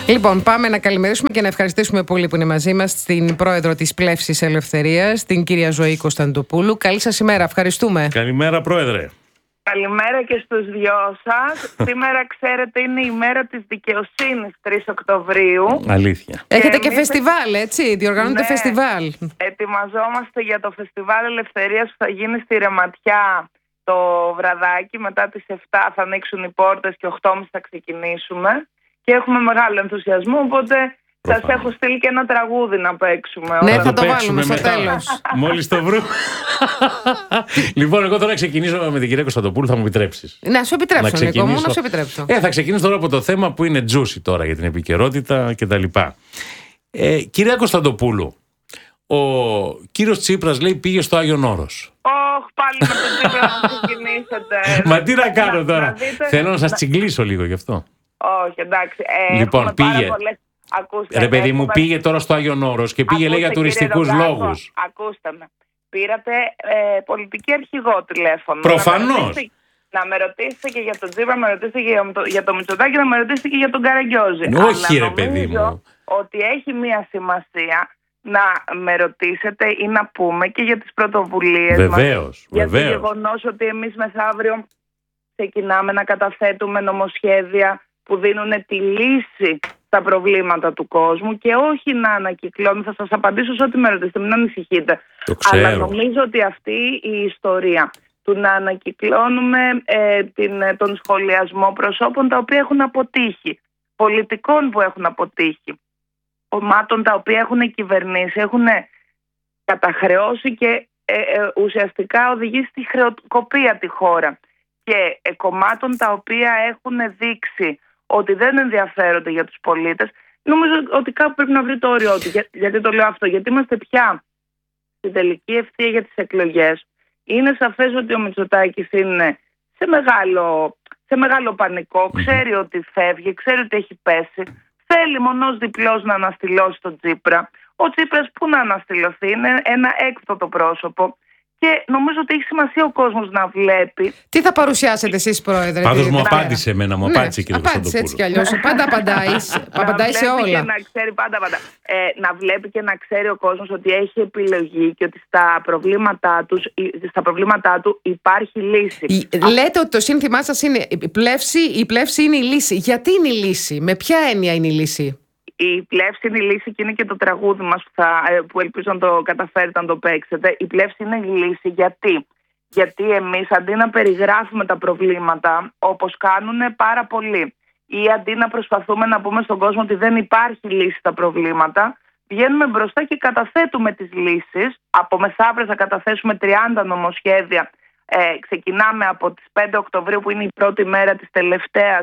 Λοιπόν, πάμε να καλημερίσουμε και να ευχαριστήσουμε πολύ που είναι μαζί μας την πρόεδρο της Πλεύσης Ελευθερίας, την κυρία Ζωή Κωνσταντοπούλου. Καλή σας ημέρα, ευχαριστούμε. Καλημέρα, πρόεδρε. Καλημέρα και στους δυο σας. Σήμερα, ξέρετε, είναι η μέρα της δικαιοσύνης, 3 Οκτωβρίου. Αλήθεια. Έχετε και φεστιβάλ, έτσι, διοργανώνετε φεστιβάλ. Ετοιμαζόμαστε για το Φεστιβάλ Ελευθερίας που θα γίνει στη Ρεματιά το βραδάκι. Μετά τις 7 θα ανοίξουν οι πόρτες και 8.30 θα ξεκινήσουμε. Και έχουμε μεγάλο ενθουσιασμό, οπότε σας έχω στείλει και ένα τραγούδι να παίξουμε. Ναι, θα το βάλουμε στο τέλος. Μόλις το βρούμε. Λοιπόν, εγώ τώρα ξεκινήσω με την κυρία Κωνσταντοπούλου, θα μου επιτρέψεις? Να σου επιτρέψω, Νίκο μου, να σου επιτρέψω. Θα ξεκινήσω τώρα από το θέμα που είναι juicy τώρα για την επικαιρότητα κτλ. Κυρία Κωνσταντοπούλου, ο κύριος Τσίπρας λέει πήγε στο Άγιον Όρος. Πάλι με τον Τσίπρα να ξεκινήσετε. Μα τι να κάνω τώρα, θέλω να σας τσιγκλίσω λίγο γι' αυτό. Όχι, εντάξει. Λοιπόν, πήγε. Ρε παιδί μου, πήγε τώρα στο Άγιον Όρος και πήγε, λέει, για τουριστικούς λόγους. Ακούστε με. Πήρατε πολιτική αρχηγό τηλέφωνο. Προφανώς. Να με ρωτήσετε και για τον Τσίπρα, να με ρωτήσετε και για τον Μητσοτάκη, να με ρωτήσετε και για τον Καραγκιόζη. Όχι, ρε παιδί μου. Ότι έχει μία σημασία να με ρωτήσετε ή να πούμε και για τις πρωτοβουλίες μας. Βεβαίως. Για το γεγονός ότι εμείς μεθαύριο ξεκινάμε να καταθέτουμε νομοσχέδια που δίνουν τη λύση στα προβλήματα του κόσμου και όχι να ανακυκλώνουν. Θα σας απαντήσω σε ό,τι με ρωτήσετε, μην ανησυχείτε. Αλλά νομίζω ότι αυτή η ιστορία του να ανακυκλώνουμε τον σχολιασμό προσώπων τα οποία έχουν αποτύχει, πολιτικών που έχουν αποτύχει, κομμάτων τα οποία έχουν κυβερνήσει, έχουν καταχρεώσει και ουσιαστικά οδηγήσει στη χρεοκοπία τη χώρα, και κομμάτων τα οποία έχουν δείξει ότι δεν ενδιαφέρονται για τους πολίτες, νομίζω ότι κάπου πρέπει να βρει το όριό του. Γιατί το λέω αυτό? Γιατί είμαστε πια στην τελική ευθεία για τις εκλογές. Είναι σαφές ότι ο Μητσοτάκης είναι σε μεγάλο πανικό, ξέρει ότι φεύγει, ξέρει ότι έχει πέσει, θέλει μονός διπλός να αναστηλώσει τον Τσίπρα. Ο Τσίπρας πού να αναστηλωθεί, είναι ένα έκπτωτο πρόσωπο. Και νομίζω ότι έχει σημασία ο κόσμος να βλέπει. Τι θα παρουσιάσετε εσείς, πρόεδρε? Πάντως μου απάντησε εμένα, μου απάντησε, κύριε Κωνσταντοπούλου. Απάντησε έτσι κι αλλιώς. Πάντα απαντάει σε όλα. Και να ξέρει, να βλέπει και να ξέρει ο κόσμος ότι έχει επιλογή και ότι στα προβλήματά του υπάρχει λύση. Λέτε ότι το σύνθημά σας είναι η πλεύση είναι η λύση. Γιατί είναι η λύση? Με ποια έννοια είναι η λύση? Η πλεύση είναι η λύση και είναι και το τραγούδι μας που ελπίζω να το καταφέρετε να το παίξετε. Η πλεύση είναι η λύση γιατί εμείς αντί να περιγράφουμε τα προβλήματα όπως κάνουν πάρα πολλοί, ή αντί να προσπαθούμε να πούμε στον κόσμο ότι δεν υπάρχει λύση στα προβλήματα, βγαίνουμε μπροστά και καταθέτουμε τις λύσεις. Από μεθαύριο θα καταθέσουμε 30 νομοσχέδια. Ξεκινάμε από τις 5 Οκτωβρίου που είναι η πρώτη μέρα της τελευταίας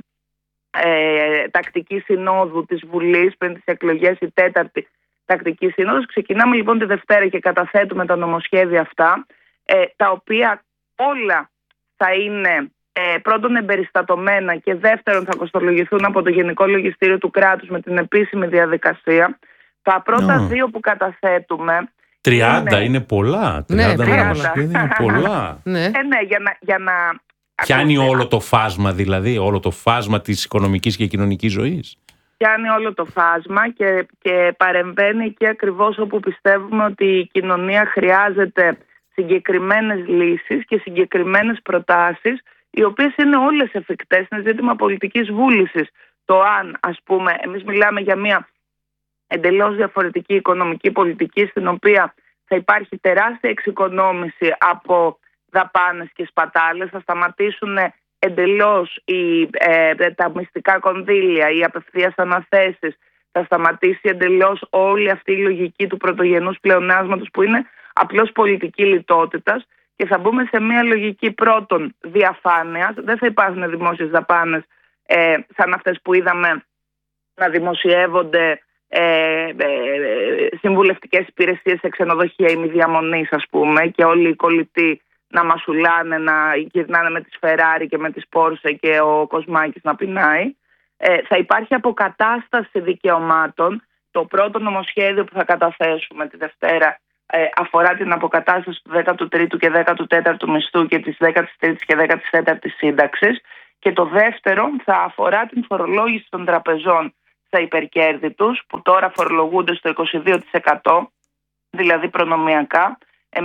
τακτική συνόδου της Βουλής πριν τις εκλογές, η τέταρτη τακτική συνόδος. Ξεκινάμε λοιπόν τη Δευτέρα και καταθέτουμε τα νομοσχέδια αυτά, τα οποία όλα θα είναι πρώτον εμπεριστατωμένα και δεύτερον θα κοστολογηθούν από το Γενικό Λογιστήριο του Κράτους με την επίσημη διαδικασία. Τα πρώτα δύο που καταθέτουμε 30 είναι πολλά. 30 νομοσχέδια είναι πολλά. Ναι, για να πιάνει όλο το φάσμα, δηλαδή, όλο το φάσμα της οικονομικής και κοινωνικής ζωής. Πιάνει όλο το φάσμα και παρεμβαίνει και ακριβώς όπου πιστεύουμε ότι η κοινωνία χρειάζεται συγκεκριμένες λύσεις και συγκεκριμένες προτάσεις, οι οποίες είναι όλες εφικτές. Είναι ζήτημα πολιτικής βούλησης. Το αν, ας πούμε, εμείς μιλάμε για μια εντελώς διαφορετική οικονομική πολιτική, στην οποία θα υπάρχει τεράστια εξοικονόμηση από δαπάνες και σπατάλες, θα σταματήσουν εντελώς τα μυστικά κονδύλια, οι απευθείας αναθέσεις, θα σταματήσει εντελώς όλη αυτή η λογική του πρωτογενούς πλεονάσματος που είναι απλώς πολιτική λιτότητας και θα μπούμε σε μια λογική πρώτον διαφάνειας. Δεν θα υπάρχουν δημόσιες δαπάνες σαν αυτές που είδαμε να δημοσιεύονται συμβουλευτικές υπηρεσίες σε ξενοδοχεία ημιδιαμονής, ας πούμε, και όλοι οι κολλητοί να μασουλάνε, να γυρνάνε με τις Φεράρι και με τις Πόρσε και ο Κοσμάκης να πεινάει. Θα υπάρχει αποκατάσταση δικαιωμάτων. Το πρώτο νομοσχέδιο που θα καταθέσουμε τη Δευτέρα αφορά την αποκατάσταση του 13ου και 14ου μισθού και της 13ης και 14ης σύνταξης. Και το δεύτερο θα αφορά την φορολόγηση των τραπεζών στα υπερκέρδη τους, που τώρα φορολογούνται στο 22%, δηλαδή προνομιακά.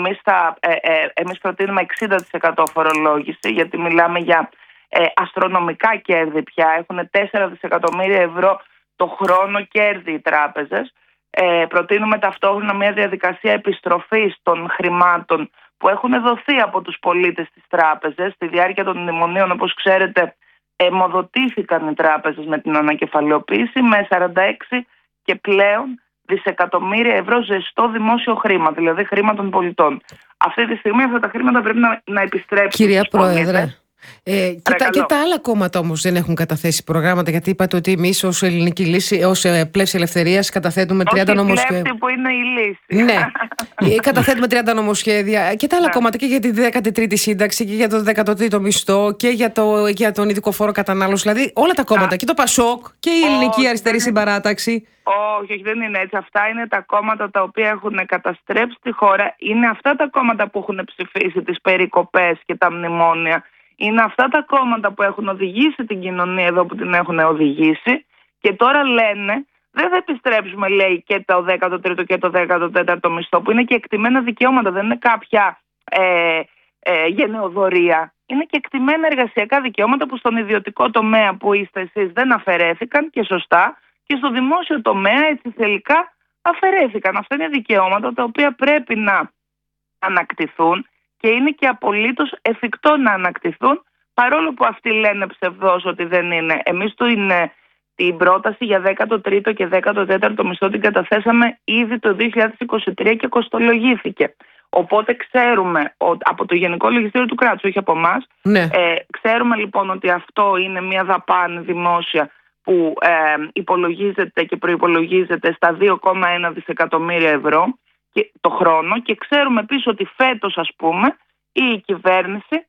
Εμείς προτείνουμε 60% φορολόγηση, γιατί μιλάμε για αστρονομικά κέρδη πια. Έχουν 4 δισεκατομμύρια ευρώ το χρόνο κέρδη οι τράπεζες. Προτείνουμε ταυτόχρονα μια διαδικασία επιστροφής των χρημάτων που έχουν δοθεί από τους πολίτες στις τράπεζες. Στη διάρκεια των μνημονίων, όπως ξέρετε, αιμοδοτήθηκαν οι τράπεζες με την ανακεφαλαιοποίηση με 46 και πλέον δισεκατομμύρια ευρώ ζεστό δημόσιο χρήμα, δηλαδή χρήμα των πολιτών. Αυτή τη στιγμή αυτά τα χρήματα πρέπει να επιστρέψουν. Κυρία Πρόεδρε, και τα άλλα κόμματα όμως δεν έχουν καταθέσει προγράμματα, γιατί είπατε ότι εμείς ως Ελληνική Λύση, ως Πλεύση Ελευθερίας, καταθέτουμε 30 νομοσχέδια. Όχι που είναι η λύση. Ναι, καταθέτουμε 30 νομοσχέδια και τα άλλα κόμματα, και για τη 13η σύνταξη και για το 13ο μισθό και για τον ειδικό φόρο κατανάλωση. Δηλαδή όλα τα κόμματα, και το ΠΑΣΟΚ και η Ελληνική Αριστερή Συμπαράταξη. Όχι, δεν είναι έτσι. Αυτά είναι τα κόμματα τα οποία έχουν καταστρέψει τη χώρα. Είναι αυτά τα κόμματα που έχουν ψηφίσει τις περικοπές και τα μνημόνια. Είναι αυτά τα κόμματα που έχουν οδηγήσει την κοινωνία εδώ που την έχουν οδηγήσει, και τώρα λένε δεν θα επιστρέψουμε, λέει, και το 13ο και το 14ο μισθό, που είναι και εκτιμένα δικαιώματα, δεν είναι κάποια γενεοδορία. Είναι και εκτιμένα εργασιακά δικαιώματα που στον ιδιωτικό τομέα που είστε εσείς δεν αφαιρέθηκαν, και σωστά, και στο δημόσιο τομέα έτσι τελικά αφαιρέθηκαν. Αυτά είναι δικαιώματα τα οποία πρέπει να ανακτηθούν, και είναι και απολύτως εφικτό να ανακτηθούν, παρόλο που αυτοί λένε ψευδώς ότι δεν είναι. Εμείς την πρόταση για 13ο και 14ο μισθό την καταθέσαμε ήδη το 2023 και κοστολογήθηκε. Οπότε ξέρουμε από το Γενικό Λογιστήριο του Κράτους, όχι από εμάς, ναι. Ξέρουμε λοιπόν ότι αυτό είναι μια δαπάνη δημόσια που υπολογίζεται και προϋπολογίζεται στα 2,1 δισεκατομμύρια ευρώ το χρόνο, και ξέρουμε επίσης ότι φέτος, ας πούμε, η κυβέρνηση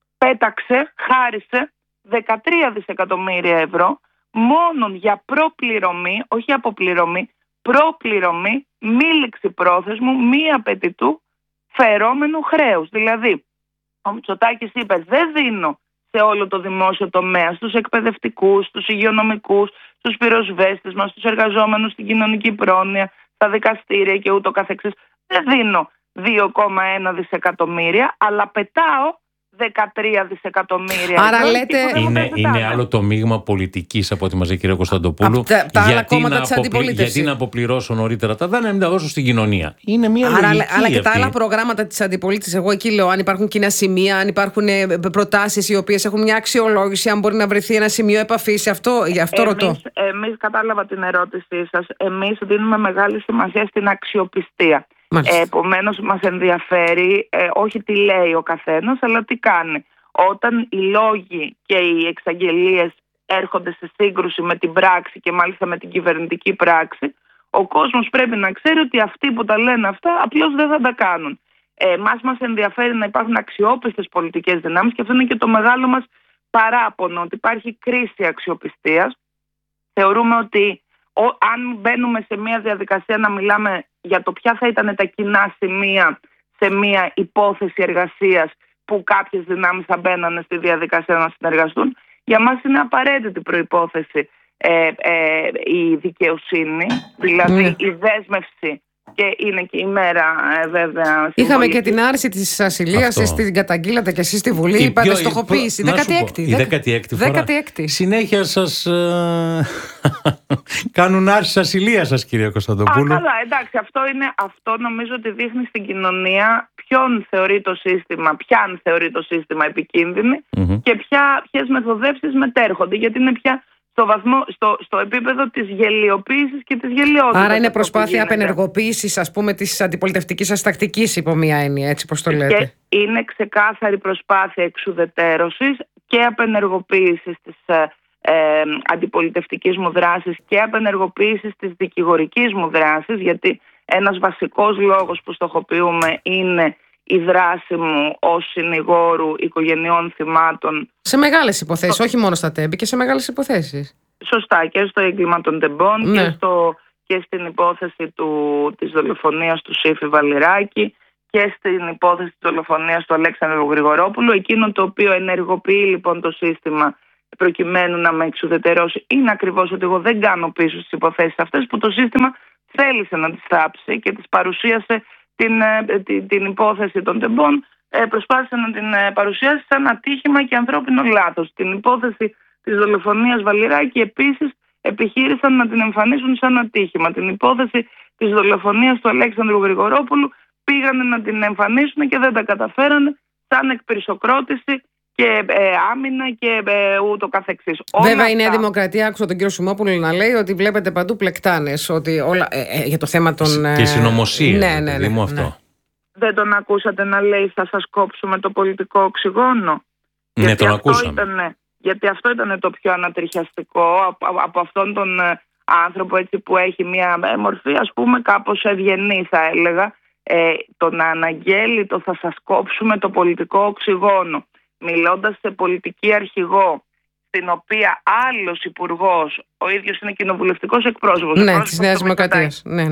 χάρισε 13 δισεκατομμύρια ευρώ μόνον για προπληρωμή, όχι αποπληρωμή, προπληρωμή μη ληξιπρόθεσμου, μη απαιτητού φερόμενου χρέους. Δηλαδή, ο Μητσοτάκης είπε δεν δίνω σε όλο το δημόσιο τομέα, στους εκπαιδευτικούς, στους υγειονομικούς, στους πυροσβέστες μας, στους εργαζόμενους στην κοινωνική πρόνοια, στα δικαστήρια και ούτω καθεξής. Δεν δίνω 2,1 δισεκατομμύρια, αλλά πετάω 13 δισεκατομμύρια. Άρα λέτε... Είναι άλλο το μείγμα πολιτικής από ό,τι μας λέει η κυρία Κωνσταντοπούλου. Τα άλλα κόμματα της αντιπολίτευσης. Γιατί να αποπληρώσω νωρίτερα τα δάνεια, να μην τα δώσω στην κοινωνία. Είναι μια λογική. Αλλά και τα άλλα προγράμματα της αντιπολίτευσης. Εγώ εκεί λέω, αν υπάρχουν κοινά σημεία, αν υπάρχουν προτάσεις οι οποίες έχουν μια αξιολόγηση, αν μπορεί να βρεθεί ένα σημείο επαφής. Γι' αυτό ρωτώ. Εμείς, κατάλαβα την ερώτησή σας. Εμείς δίνουμε μεγάλη σημασία στην αξιοπιστία. Επομένως μας ενδιαφέρει όχι τι λέει ο καθένας, αλλά τι κάνει. Όταν οι λόγοι και οι εξαγγελίες έρχονται σε σύγκρουση με την πράξη, και μάλιστα με την κυβερνητική πράξη, ο κόσμος πρέπει να ξέρει ότι αυτοί που τα λένε αυτά απλώς δεν θα τα κάνουν. Μας ενδιαφέρει να υπάρχουν αξιόπιστες πολιτικές δυνάμεις, και αυτό είναι και το μεγάλο μας παράπονο, ότι υπάρχει κρίση αξιοπιστίας. Θεωρούμε ότι αν μπαίνουμε σε μια διαδικασία να μιλάμε για το ποια θα ήταν τα κοινά σημεία σε μια υπόθεση εργασίας που κάποιες δυνάμεις θα μπαίνανε στη διαδικασία να συνεργαστούν, για μας είναι απαραίτητη προϋπόθεση η δικαιοσύνη, δηλαδή η δέσμευση, και είναι και η μέρα βέβαια. Είχαμε και την άρση της ασυλίας, την καταγγείλατε και εσείς στη Βουλή, είπατε στοχοποίηση. 16η φορά. Συνέχεια σας κάνουν άρση ασυλίας σας, κυρία Κωνσταντοπούλου. Καλά, εντάξει, αυτό νομίζω ότι δείχνει στην κοινωνία ποιαν θεωρεί το σύστημα επικίνδυνη και ποιες μεθοδεύσεις μετέρχονται, γιατί είναι πια στο επίπεδο της γελιοποίησης και της γελιότητας. Άρα είναι προσπάθεια απενεργοποίησης, ας πούμε, της αντιπολιτευτικής σας τακτικής, υπό μία έννοια, έτσι πως το λέτε. Και είναι ξεκάθαρη προσπάθεια εξουδετερώσης και απενεργοποίησης της αντιπολιτευτικής μου δράσης και απενεργοποίησης της δικηγορικής μου δράσης, γιατί ένας βασικός λόγος που στοχοποιούμε είναι η δράση μου ως συνηγόρου οικογενειών θυμάτων. Σε μεγάλες υποθέσεις, όχι μόνο στα τέμπη, και σε μεγάλες υποθέσεις. Σωστά, και στο έγκλημα των τεμπών, ναι, και στην υπόθεση της δολοφονίας του Σύφη Βαλιράκη, και στην υπόθεση της δολοφονίας του Αλέξανδρου Γρηγορόπουλου. Εκείνο το οποίο ενεργοποιεί λοιπόν το σύστημα προκειμένου να με εξουδετερώσει, είναι ακριβώς ότι εγώ δεν κάνω πίσω στις υποθέσεις αυτές που το σύστημα θέλησε να τις θάψει και τις παρουσίασε την υπόθεση των τεμπών, προσπάθησε να την παρουσιάσει σαν ατύχημα και ανθρώπινο λάθος. Την υπόθεση της δολοφονίας Βαλιράκη επίσης επιχείρησαν να την εμφανίσουν σαν ατύχημα. Την υπόθεση της δολοφονίας του Αλέξανδρου Γρηγορόπουλου πήγανε να την εμφανίσουν και δεν τα καταφέρανε, σαν εκπυρσοκρότηση και άμυνα και ούτω καθεξής. Βέβαια η Νέα Δημοκρατία, άκουσα τον κύριο Σιμόπουλο να λέει ότι βλέπετε παντού πλεκτάνες, ότι όλα, για το θέμα των... Και συνωμοσία. Ναι. Αυτό. Δεν τον ακούσατε να λέει θα σας κόψουμε το πολιτικό οξυγόνο? Ναι, τον ακούσαμε. Γιατί αυτό ήταν το πιο ανατριχιαστικό από αυτόν τον άνθρωπο, έτσι, που έχει μια μορφή, ας πούμε, κάπως ευγενή, θα έλεγα, το να αναγγέλει το θα σας κόψουμε το πολιτικό οξυγόνο, μιλώντας σε πολιτική αρχηγό, στην οποία άλλος υπουργός, ο ίδιος είναι κοινοβουλευτικός εκπρόσωπος. Ναι, της Νέας Δημοκρατίας. Ναι.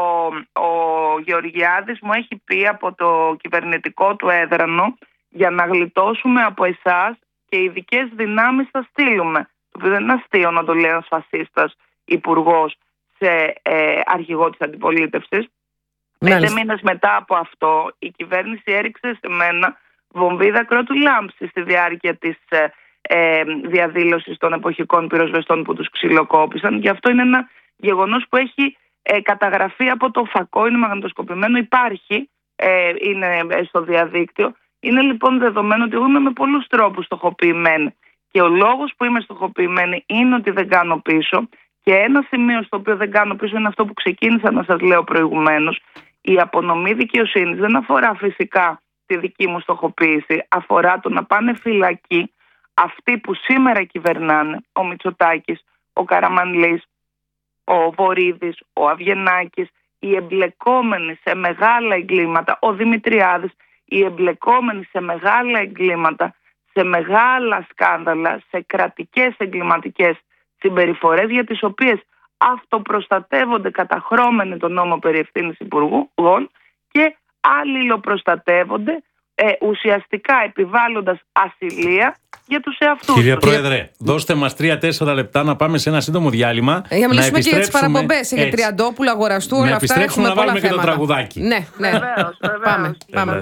Ο Γεωργιάδης μου έχει πει από το κυβερνητικό του έδρανο, για να γλιτώσουμε από εσάς και ειδικές δυνάμεις θα στείλουμε. Το οποίο δεν είναι αστείο να το λέει ένας φασίστας υπουργός σε αρχηγό της αντιπολίτευσης. 5 μήνες μετά από αυτό η κυβέρνηση έριξε σε μένα βομβίδα κρότου λάμψη στη διάρκεια της διαδήλωσης των εποχικών πυροσβεστών που τους ξυλοκόπησαν, και αυτό είναι ένα γεγονός που έχει καταγραφεί από το φακό, είναι μαγνητοσκοπημένο, υπάρχει, είναι στο διαδίκτυο. Είναι λοιπόν δεδομένο ότι εγώ είμαι με πολλούς τρόπους στοχοποιημένη, και ο λόγος που είμαι στοχοποιημένη είναι ότι δεν κάνω πίσω, και ένα σημείο στο οποίο δεν κάνω πίσω είναι αυτό που ξεκίνησα να σας λέω προηγουμένως. Η απονομή δικαιοσύνης δεν αφορά φυσικά τη δική μου στοχοποίηση, αφορά το να πάνε φυλακή αυτοί που σήμερα κυβερνάνε, ο Μητσοτάκης, ο Καραμανλής, ο Βορίδης, ο Αβγενάκης, οι εμπλεκόμενοι σε μεγάλα εγκλήματα, ο Δημητριάδης, οι εμπλεκόμενοι σε μεγάλα εγκλήματα, σε μεγάλα σκάνδαλα, σε κρατικές εγκληματικές συμπεριφορές, για τις οποίες αυτοπροστατεύονται καταχρώμενοι τον νόμο περί ευθύνης υπουργών και αλληλοπροστατεύονται ουσιαστικά επιβάλλοντας ασυλία για τους εαυτούς. Κυρία Πρόεδρε, δώστε μας 3-4 λεπτά να πάμε σε ένα σύντομο διάλειμμα. Για να μιλήσουμε και για τις παραπομπές, για Τριαντόπουλα, Αγοραστού, όλα αυτά. Έχουμε να βάλουμε και το τραγουδάκι. Ναι. Βεβαίως. Πάμε.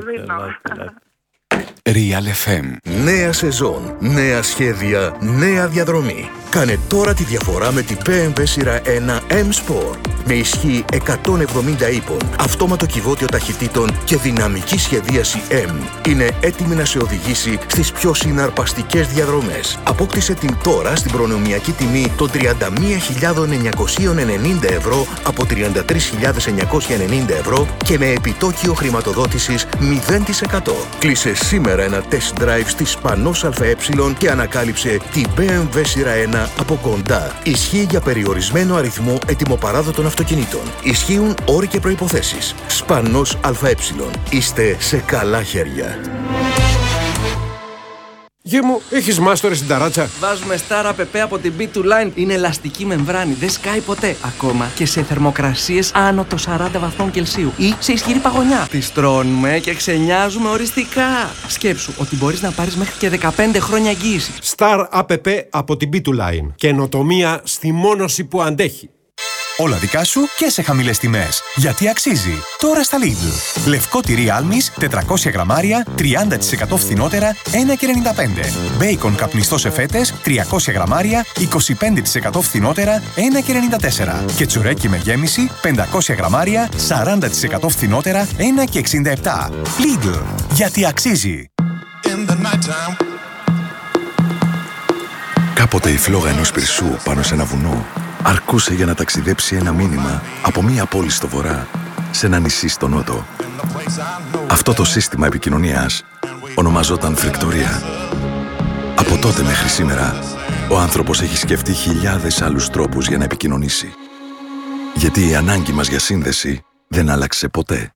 Real FM. Νέα σεζόν, νέα σχέδια, νέα διαδρομή. Κάνε τώρα τη διαφορά με την BMW σειρά 1 M-Sport. Με ισχύ 170 ύπων, αυτόματο κυβότιο ταχυτήτων και δυναμική σχεδίαση M. Είναι έτοιμη να σε οδηγήσει στις πιο συναρπαστικές διαδρομές. Απόκτησε την τώρα στην προνομιακή τιμή των 31.990 ευρώ από 33.990 ευρώ και με επιτόκιο χρηματοδότησης 0%. Κλείσε σήμερα ένα test drive στη Σπανός ΑΕ και ανακάλυψε την BMW σειρά 1 από κοντά. Ισχύει για περιορισμένο αριθμό ετοιμοπαράδοτων αυτοκινήτων. Ισχύουν όροι και προϋποθέσεις. Σπανός ΑΕ. Είστε σε καλά χέρια. Γε μου, έχεις μάστορες στην ταράτσα? Βάζουμε Star App από την B2Line. Είναι ελαστική μεμβράνη, δεν σκάει ποτέ. Ακόμα και σε θερμοκρασίες άνω των 40 βαθμών Κελσίου ή σε ισχυρή παγωνιά. Τις τρώνουμε και ξενιάζουμε οριστικά. Σκέψου ότι μπορείς να πάρεις μέχρι και 15 χρόνια εγγύηση. Star App από την B2Line. Καινοτομία στη μόνωση που αντέχει. Όλα δικά σου και σε χαμηλές τιμές. Γιατί αξίζει. Τώρα στα Lidl. Λευκό τυρί Άλμης, 400 γραμμάρια, 30% φθηνότερα, 1,95. Μπέικον καπνιστό σε φέτες, 300 γραμμάρια, 25% φθηνότερα, 1,94. Και τσουρέκι με γέμιση, 500 γραμμάρια, 40% φθηνότερα, 1,67. Lidl. Γιατί αξίζει. Κάποτε η φλόγα ενός πυρσού πάνω σε ένα βουνό αρκούσε για να ταξιδέψει ένα μήνυμα από μία πόλη στο βορρά σε ένα νησί στο νότο. Αυτό το σύστημα επικοινωνίας ονομαζόταν φρικτορία. Από τότε μέχρι σήμερα, ο άνθρωπος έχει σκεφτεί χιλιάδες άλλους τρόπους για να επικοινωνήσει. Γιατί η ανάγκη μας για σύνδεση δεν άλλαξε ποτέ.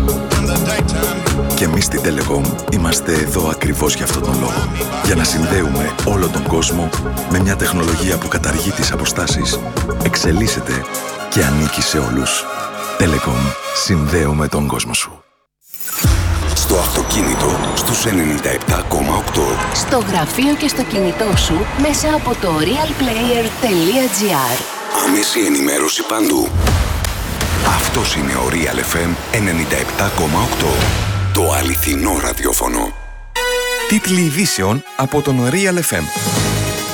Και εμείς στη Telecom είμαστε εδώ ακριβώς για αυτόν τον λόγο. Για να συνδέουμε όλο τον κόσμο με μια τεχνολογία που καταργεί τις αποστάσεις, εξελίσσεται και ανήκει σε όλους. Telecom. Συνδέουμε τον κόσμο σου. Στο αυτοκίνητο στους 97,8. Στο γραφείο και στο κινητό σου μέσα από το realplayer.gr. Άμεση ενημέρωση παντού. Αυτός είναι ο Real FM 97,8. Το αληθινό ραδιόφωνο. Τίτλοι ειδήσεων από τον Real FM.